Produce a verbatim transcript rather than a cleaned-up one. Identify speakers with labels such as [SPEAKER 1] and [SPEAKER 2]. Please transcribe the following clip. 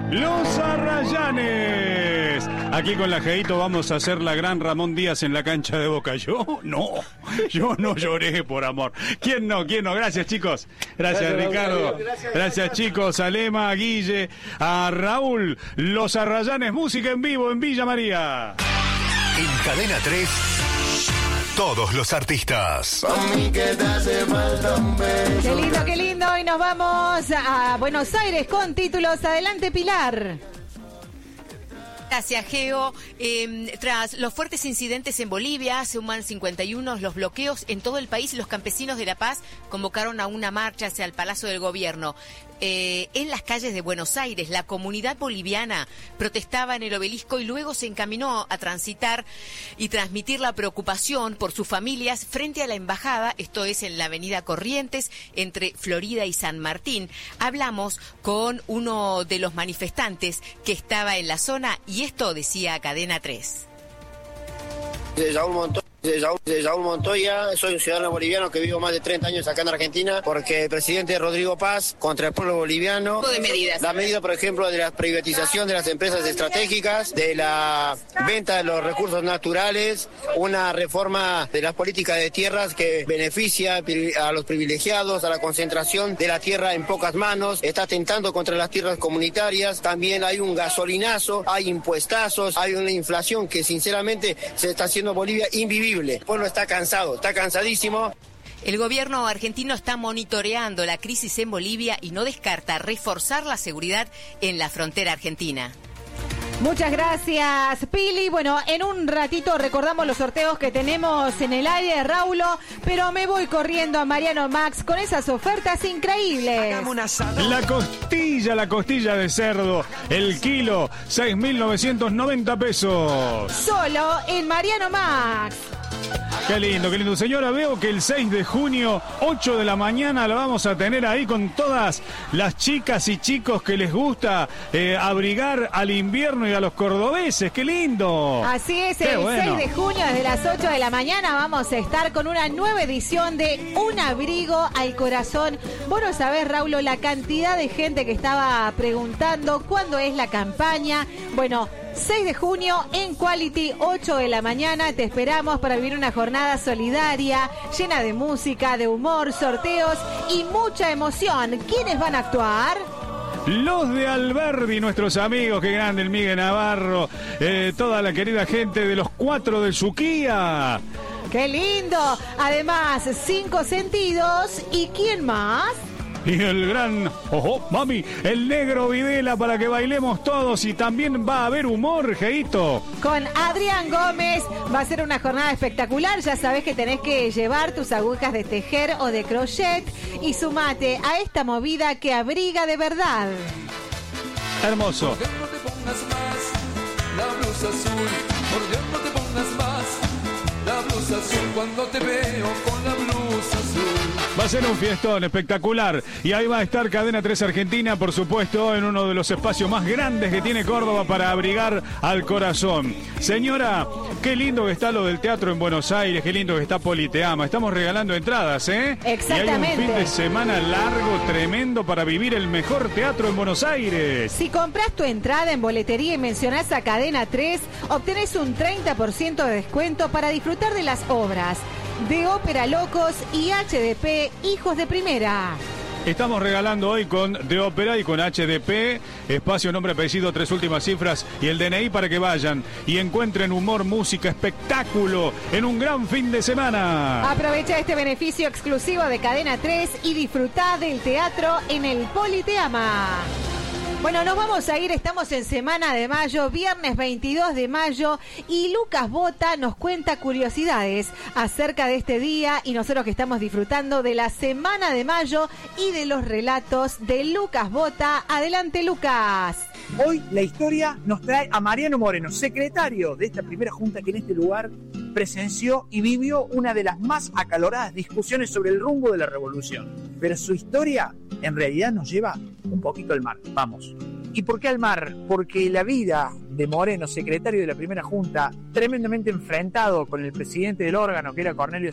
[SPEAKER 1] Los Arrayanes. Aquí con la Geito vamos a hacer la gran Ramón Díaz en la cancha de Boca. Yo no, yo no lloré por amor. ¿Quién no? ¿Quién no? Gracias, chicos. Gracias, gracias Ricardo. Gracias, gracias, chicos. A Lema, a Guille, a Raúl. Los Arrayanes, música en vivo en Villa María.
[SPEAKER 2] En Cadena tres, todos los artistas.
[SPEAKER 3] Qué lindo, qué lindo. Y nos vamos a Buenos Aires con títulos. Adelante, Pilar.
[SPEAKER 4] Gracias, Geo. Eh, tras los fuertes incidentes en Bolivia, suman cincuenta y uno los bloqueos en todo el país. Los campesinos de La Paz convocaron a una marcha hacia el Palacio del Gobierno. Eh, en las calles de Buenos Aires, la comunidad boliviana protestaba en el obelisco y luego se encaminó a transitar y transmitir la preocupación por sus familias frente a la embajada, esto es en la avenida Corrientes, entre Florida y San Martín. Hablamos con uno de los manifestantes que estaba en la zona y esto decía Cadena tres.
[SPEAKER 5] Raúl Montoya. Raúl, Raúl Montoya, soy un ciudadano boliviano que vivo más de treinta años acá en Argentina porque el presidente Rodrigo Paz contra el pueblo boliviano.
[SPEAKER 4] ¿Qué tipo de medidas?
[SPEAKER 5] La medida, por ejemplo, de la privatización de las empresas estratégicas, de la venta de los recursos naturales, una reforma de las políticas de tierras que beneficia a los privilegiados, a la concentración de la tierra en pocas manos, está atentando contra las tierras comunitarias, también hay un gasolinazo, hay impuestazos, hay una inflación que sinceramente se está haciendo Bolivia invivible. El pueblo está cansado, está cansadísimo.
[SPEAKER 4] El gobierno argentino está monitoreando la crisis en Bolivia y no descarta reforzar la seguridad en la frontera argentina.
[SPEAKER 3] Muchas gracias, Pili. Bueno, en un ratito recordamos los sorteos que tenemos en el aire, Raulo, pero me voy corriendo a Mariano Max con esas ofertas increíbles.
[SPEAKER 1] La costilla, la costilla de cerdo, el kilo, seis mil novecientos noventa pesos.
[SPEAKER 3] Solo en Mariano Max.
[SPEAKER 1] Qué lindo, qué lindo. Señora, veo que el seis de junio, ocho de la mañana, la vamos a tener ahí con todas las chicas y chicos que les gusta eh, abrigar al invierno y a los cordobeses. ¡Qué lindo!
[SPEAKER 3] Así es,
[SPEAKER 1] Qué
[SPEAKER 3] el
[SPEAKER 1] bueno.
[SPEAKER 3] seis de junio, desde las ocho de la mañana, vamos a estar con una nueva edición de Un Abrigo al Corazón. Vos no sabés, Raúl, la cantidad de gente que estaba preguntando cuándo es la campaña. Bueno, seis de junio en Quality, ocho de la mañana. Te esperamos para vivir una jornada solidaria, llena de música, de humor, sorteos y mucha emoción. ¿Quiénes van a actuar?
[SPEAKER 1] Los de Alberdi, nuestros amigos, qué grande el Miguel Navarro, eh, toda la querida gente de los cuatro del Suquía.
[SPEAKER 3] ¡Qué lindo! Además, Cinco Sentidos. ¿Y quién más?
[SPEAKER 1] Y el gran, ojo, mami, el negro Videla para que bailemos todos y también va a haber humor, Geito.
[SPEAKER 3] Con Adrián Gómez va a ser una jornada espectacular. Ya sabés que tenés que llevar tus agujas de tejer o de crochet y sumate a esta movida que abriga de verdad.
[SPEAKER 1] Hermoso.
[SPEAKER 6] ¿Por qué no te pongas más la blusa azul? ¿Por qué no te pongas más la blusa azul cuando te veo con la blusa azul?
[SPEAKER 1] Va a ser un fiestón espectacular y ahí va a estar Cadena tres Argentina, por supuesto, en uno de los espacios más grandes que tiene Córdoba para abrigar al corazón. Señora, qué lindo que está lo del teatro en Buenos Aires, qué lindo que está Politeama. Estamos regalando entradas, ¿eh?
[SPEAKER 3] Exactamente.
[SPEAKER 1] Y hay un fin de semana largo, tremendo para vivir el mejor teatro en Buenos Aires.
[SPEAKER 3] Si compras tu entrada en boletería y mencionás a Cadena tres, obtenés un treinta por ciento de descuento para disfrutar de las obras de Ópera Locos y H D P Hijos de Primera.
[SPEAKER 1] Estamos regalando hoy con De Ópera y con H D P, espacio, nombre, apellido, tres últimas cifras y el D N I para que vayan y encuentren humor, música, espectáculo en un gran fin de semana.
[SPEAKER 3] Aprovecha este beneficio exclusivo de Cadena tres y disfrutá del teatro en el Politeama. Bueno, nos vamos a ir, estamos en Semana de Mayo, viernes veintidós de mayo, y Lucas Bota nos cuenta curiosidades acerca de este día y nosotros que estamos disfrutando de la Semana de Mayo y de los relatos de Lucas Bota. Adelante, Lucas.
[SPEAKER 7] Hoy la historia nos trae a Mariano Moreno, secretario de esta primera junta que en este lugar presenció y vivió una de las más acaloradas discusiones sobre el rumbo de la revolución. Pero su historia en realidad nos lleva un poquito al mar. Vamos. ¿Y por qué al mar? Porque la vida de Moreno, secretario de la primera junta, tremendamente enfrentado con el presidente del órgano, que era Cornelio